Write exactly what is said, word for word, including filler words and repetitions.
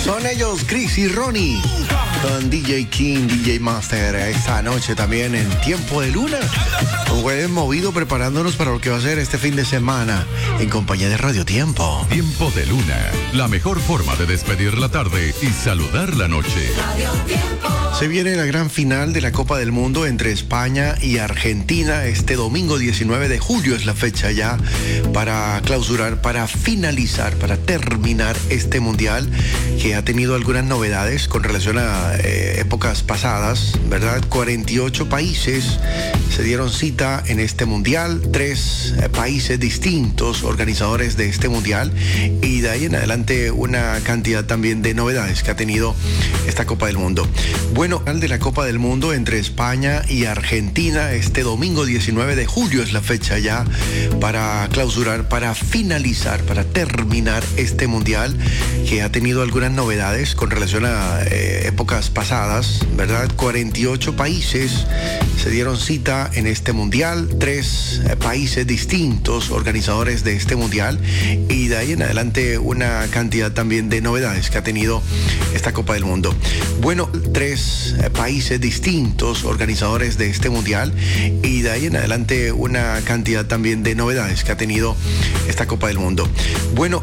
Son ellos, Chris y Ronnie, con D J King, D J Master, esta noche también en Tiempo de Luna. Un jueves movido preparándonos para lo que va a ser este fin de semana en compañía de Radio Tiempo. Tiempo de Luna, la mejor forma de despedir la tarde y saludar la noche. Se viene la gran final de la Copa del Mundo entre España y Argentina. Este domingo diecinueve de julio es la fecha ya para clausurar, para finalizar, para terminar este mundial que ha tenido algunas novedades con relación a eh, épocas pasadas, ¿verdad? cuarenta y ocho países se dieron cita en este mundial, tres eh, países distintos organizadores de este mundial, y de ahí en adelante una cantidad también de novedades que ha tenido esta Copa del Mundo. Bueno, de la Copa del Mundo entre España y Argentina, este domingo diecinueve de julio es la fecha ya para clausurar, para finalizar, para terminar este mundial que ha tenido algunas novedades con relación a eh, épocas pasadas, ¿verdad? cuarenta y ocho países se dieron cita en este mundial, tres eh, países distintos organizadores de este mundial, y de ahí en adelante una cantidad también de novedades que ha tenido esta Copa del Mundo. Bueno, tres eh, países distintos organizadores de este mundial, y de ahí en adelante una cantidad también de novedades que ha tenido esta Copa del Mundo. Bueno,